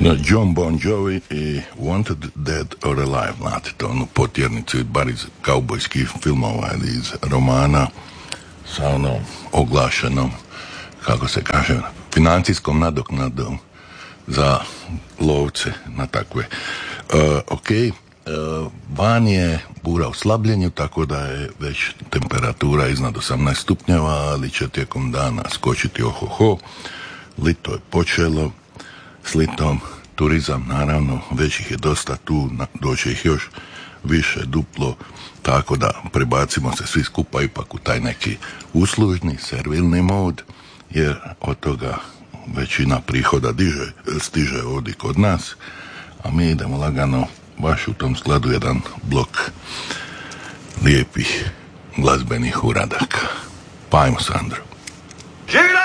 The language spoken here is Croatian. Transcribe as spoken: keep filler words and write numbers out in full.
John Bon Jovi i Wanted Dead or Alive, znate to, onu potjernicu, bar iz kaubojskih filmova ili iz romana sa onom oglašenom, kako se kaže, financijskom nadoknadom za lovce na takve. Uh, ok, uh, van je bura u slabljenju, tako da je već temperatura iznad osamnaest stupnjeva, ali će tijekom dana skočiti ohoho. Lito je počelo, s litom turizam, naravno, već ih je dosta tu, doće ih još više, duplo, tako da prebacimo se svi skupa ipak u taj neki uslužni, servilni mod, jer od toga većina prihoda diže, stiže ovdje kod nas, a mi idemo lagano baš u tom skladu jedan blok lijepih glazbenih uradaka. Pa ajmo, Sandro. Živjela!